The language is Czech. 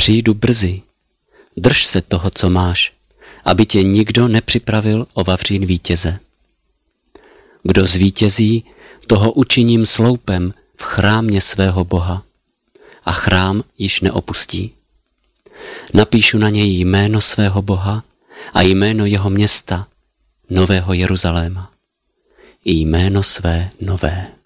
přijdu brzy. Drž se toho, co máš, aby tě nikdo nepřipravil o vavřín vítěze. Kdo zvítězí, toho učiním sloupem v chrámě svého Boha a chrám již neopustí. Napíšu na něj jméno svého Boha a jméno jeho města, Nového Jeruzaléma, i jméno své nové.